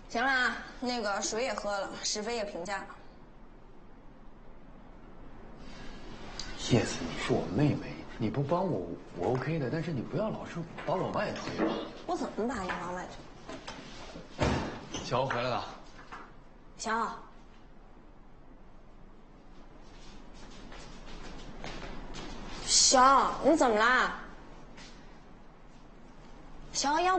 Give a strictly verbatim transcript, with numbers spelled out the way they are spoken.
行了啊，那个水也喝了，石飞也评价了。 叶子，你是我妹妹，你不帮我我 OK 的，但是你不要老是把我往外推了。 我怎么把你往外推？ 小欧回来了。 小奥。小奥，你怎么啦？小奥要。